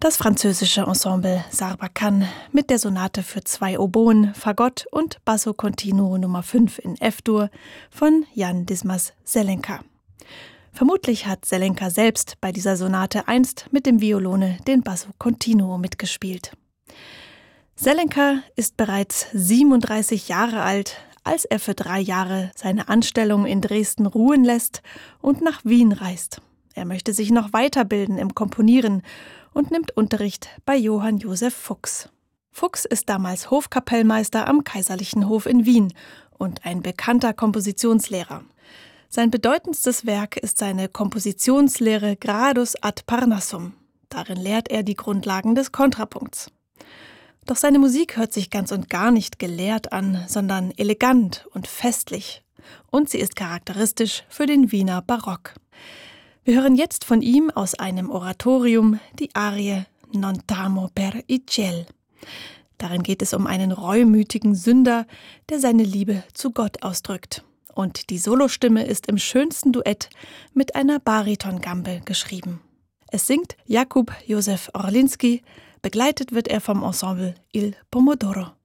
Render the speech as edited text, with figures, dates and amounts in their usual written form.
Das französische Ensemble Sarbacane mit der Sonate für 2 Oboen, Fagott und Basso Continuo Nummer 5 in F-Dur von Jan Dismas-Zelenka. Vermutlich hat Zelenka selbst bei dieser Sonate einst mit dem Violone den Basso Continuo mitgespielt. Zelenka ist bereits 37 Jahre alt, als er für 3 Jahre seine Anstellung in Dresden ruhen lässt und nach Wien reist. Er möchte sich noch weiterbilden im Komponieren und nimmt Unterricht bei Johann Joseph Fuchs. Fuchs ist damals Hofkapellmeister am Kaiserlichen Hof in Wien und ein bekannter Kompositionslehrer. Sein bedeutendstes Werk ist seine Kompositionslehre Gradus ad Parnassum. Darin lehrt er die Grundlagen des Kontrapunkts. Doch seine Musik hört sich ganz und gar nicht gelehrt an, sondern elegant und festlich. Und sie ist charakteristisch für den Wiener Barock. Wir hören jetzt von ihm aus einem Oratorium die Arie Non t'amo per il ciel. Darin geht es um einen reumütigen Sünder, der seine Liebe zu Gott ausdrückt. Und die Solostimme ist im schönsten Duett mit einer Baritongambe geschrieben. Es singt Jakub Józef Orliński, begleitet wird er vom Ensemble Il Pomodoro.